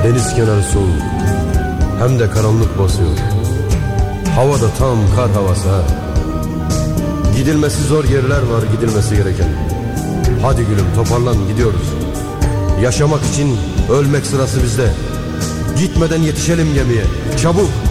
Deniz kenarı soğuk, hem de karanlık basıyor. Havada tam kar havası ha. Gidilmesi zor yerler var, gidilmesi gereken. Hadi gülüm toparlan, gidiyoruz. Yaşamak için ölmek sırası bizde. Gitmeden yetişelim gemiye, çabuk.